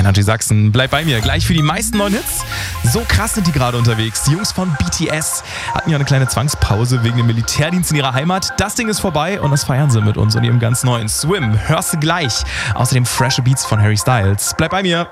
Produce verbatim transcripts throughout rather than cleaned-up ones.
Energy Sachsen. Bleib bei mir, gleich für die meisten neuen Hits. So krass sind die gerade unterwegs. Die Jungs von B T S hatten ja eine kleine Zwangspause wegen dem Militärdienst in ihrer Heimat. Das Ding ist vorbei und das feiern sie mit uns und ihrem ganz neuen Swim. Hörst du gleich. Außerdem frische Beats von Harry Styles. Bleib bei mir.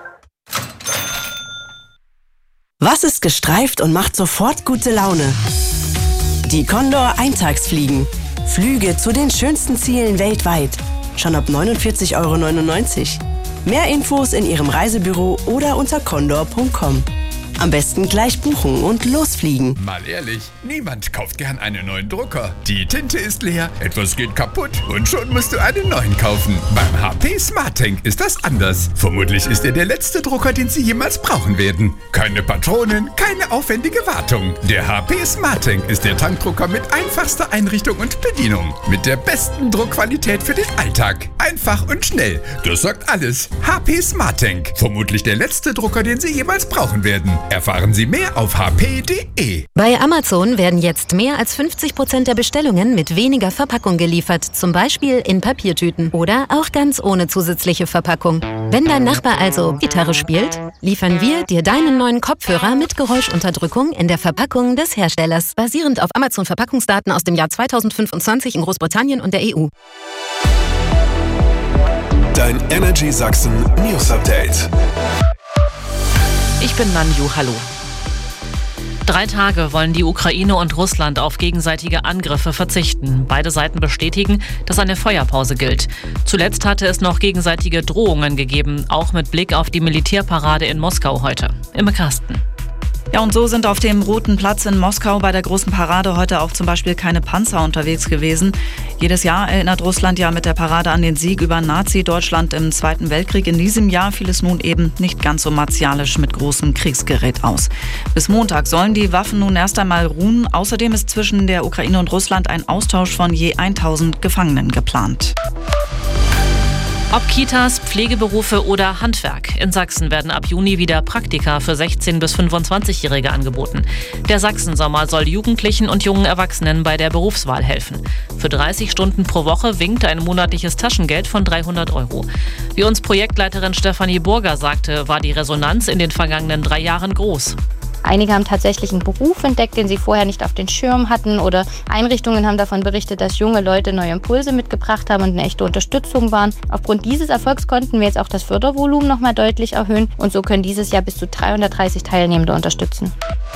Was ist gestreift und macht sofort gute Laune? Die Condor Eintagsfliegen. Flüge zu den schönsten Zielen weltweit. Schon ab neunundvierzig Euro neunundneunzig. Mehr Infos in Ihrem Reisebüro oder unter condor punkt com. Am besten gleich buchen und losfliegen. Mal ehrlich, niemand kauft gern einen neuen Drucker. Die Tinte ist leer, etwas geht kaputt und schon musst du einen neuen kaufen. Beim H P SmartTank ist das anders. Vermutlich ist er der letzte Drucker, den Sie jemals brauchen werden. Keine Patronen, keine aufwendige Wartung. Der H P SmartTank ist der Tankdrucker mit einfachster Einrichtung und Bedienung. Mit der besten Druckqualität für den Alltag. Einfach und schnell. Das sagt alles. H P SmartTank. Vermutlich der letzte Drucker, den Sie jemals brauchen werden. Erfahren Sie mehr auf h p punkt d e. Bei Amazon werden jetzt mehr als fünfzig Prozent der Bestellungen mit weniger Verpackung geliefert. Zum Beispiel in Papiertüten oder auch ganz ohne zusätzliche Verpackung. Wenn dein Nachbar also Gitarre spielt, liefern wir dir deinen neuen Kopfhörer mit Geräuschunterdrückung in der Verpackung des Herstellers. Basierend auf Amazon-Verpackungsdaten aus dem Jahr zweitausendfünfundzwanzig in Großbritannien und der E U. Dein Energy Sachsen News Update. Ich bin Nanju, hallo. Drei Tage wollen die Ukraine und Russland auf gegenseitige Angriffe verzichten. Beide Seiten bestätigen, dass eine Feuerpause gilt. Zuletzt hatte es noch gegenseitige Drohungen gegeben, auch mit Blick auf die Militärparade in Moskau heute. Imme Karsten. Ja, und so sind auf dem Roten Platz in Moskau bei der großen Parade heute auch zum Beispiel keine Panzer unterwegs gewesen. Jedes Jahr erinnert Russland ja mit der Parade an den Sieg über Nazi-Deutschland im Zweiten Weltkrieg. In diesem Jahr fiel es nun eben nicht ganz so martialisch mit großem Kriegsgerät aus. Bis Montag sollen die Waffen nun erst einmal ruhen. Außerdem ist zwischen der Ukraine und Russland ein Austausch von je tausend Gefangenen geplant. Ob Kitas, Pflegeberufe oder Handwerk. In Sachsen werden ab Juni wieder Praktika für sechzehn- bis fünfundzwanzigjährige angeboten. Der Sachsensommer soll Jugendlichen und jungen Erwachsenen bei der Berufswahl helfen. Für dreißig Stunden pro Woche winkt ein monatliches Taschengeld von dreihundert Euro. Wie uns Projektleiterin Stefanie Burger sagte, war die Resonanz in den vergangenen drei Jahren groß. Einige haben tatsächlich einen Beruf entdeckt, den sie vorher nicht auf den Schirm hatten, oder Einrichtungen haben davon berichtet, dass junge Leute neue Impulse mitgebracht haben und eine echte Unterstützung waren. Aufgrund dieses Erfolgs konnten wir jetzt auch das Fördervolumen noch mal deutlich erhöhen und so können dieses Jahr bis zu dreihundertdreißig Teilnehmende unterstützen.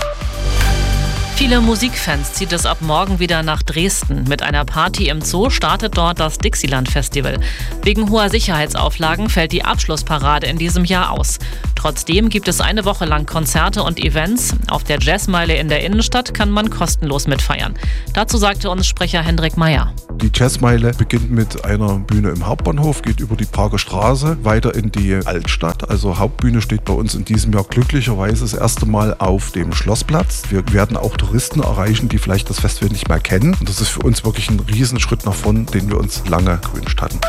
Viele Musikfans zieht es ab morgen wieder nach Dresden. Mit einer Party im Zoo startet dort das Dixieland-Festival. Wegen hoher Sicherheitsauflagen fällt die Abschlussparade in diesem Jahr aus. Trotzdem gibt es eine Woche lang Konzerte und Events. Auf der Jazzmeile in der Innenstadt kann man kostenlos mitfeiern. Dazu sagte uns Sprecher Hendrik Meyer. Die Jazzmeile beginnt mit einer Bühne im Hauptbahnhof, geht über die Prager Straße weiter in die Altstadt. Also Hauptbühne steht bei uns in diesem Jahr glücklicherweise das erste Mal auf dem Schlossplatz. Wir werden auch Touristen erreichen, die vielleicht das Festival nicht mehr kennen. Und das ist für uns wirklich ein Riesenschritt nach vorn, den wir uns lange gewünscht hatten.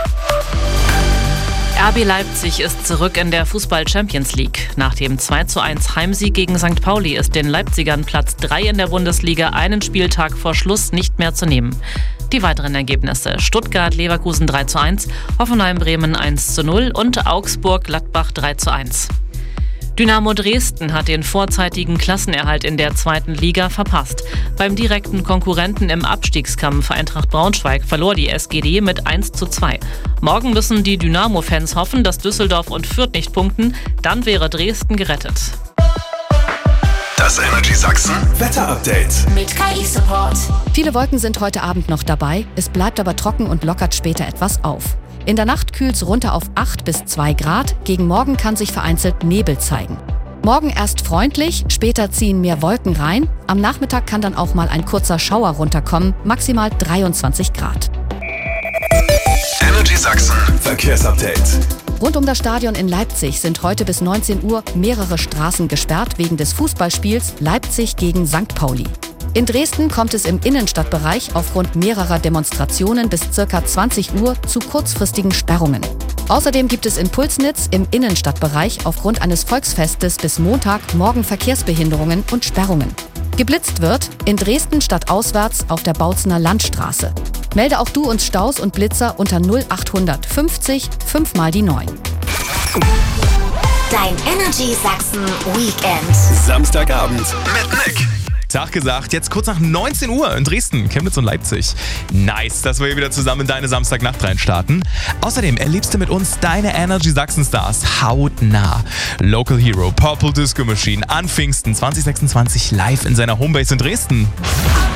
R B Leipzig ist zurück in der Fußball-Champions League. Nach dem zwei zu eins Heimsieg gegen Sankt Pauli ist den Leipzigern Platz drei in der Bundesliga einen Spieltag vor Schluss nicht mehr zu nehmen. Die weiteren Ergebnisse: Stuttgart-Leverkusen drei zu eins, Hoffenheim-Bremen eins zu null und Augsburg-Gladbach drei zu eins. Dynamo Dresden hat den vorzeitigen Klassenerhalt in der zweiten Liga verpasst. Beim direkten Konkurrenten im Abstiegskampf Eintracht Braunschweig verlor die S G D mit eins zu zwei. Morgen müssen die Dynamo-Fans hoffen, dass Düsseldorf und Fürth nicht punkten. Dann wäre Dresden gerettet. Das Energy Sachsen Wetter-Update mit K I-Support. Viele Wolken sind heute Abend noch dabei. Es bleibt aber trocken und lockert später etwas auf. In der Nacht kühlt es runter auf acht bis zwei Grad. Gegen Morgen kann sich vereinzelt Nebel zeigen. Morgen erst freundlich, später ziehen mehr Wolken rein. Am Nachmittag kann dann auch mal ein kurzer Schauer runterkommen, maximal dreiundzwanzig Grad. Energy Sachsen Verkehrsupdate. Rund um das Stadion in Leipzig sind heute bis neunzehn Uhr mehrere Straßen gesperrt wegen des Fußballspiels Leipzig gegen Sankt Pauli. In Dresden kommt es im Innenstadtbereich aufgrund mehrerer Demonstrationen bis ca. zwanzig Uhr zu kurzfristigen Sperrungen. Außerdem gibt es in Pulsnitz im Innenstadtbereich aufgrund eines Volksfestes bis Montag morgen Verkehrsbehinderungen und Sperrungen. Geblitzt wird in Dresden stadtauswärts auf der Bautzener Landstraße. Melde auch du uns Staus und Blitzer unter null acht fünfzig fünf mal die neun. Dein Energy Sachsen Weekend. Samstagabend mit Nick. Tag gesagt, jetzt kurz nach neunzehn Uhr in Dresden, Chemnitz und Leipzig. Nice, dass wir hier wieder zusammen in deine Samstagnacht reinstarten. Außerdem erlebst du mit uns deine Energy Sachsen Stars hautnah. Local Hero, Purple Disco Machine an Pfingsten zwanzig sechsundzwanzig live in seiner Homebase in Dresden.